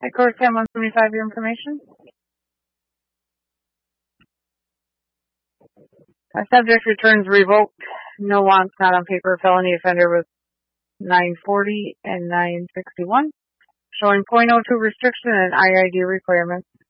Hi, Court Cam 175, your information. Subject returns revoked. No wants, not on paper. Felony offender with 940 and 961. Showing .02 restriction and IID requirements.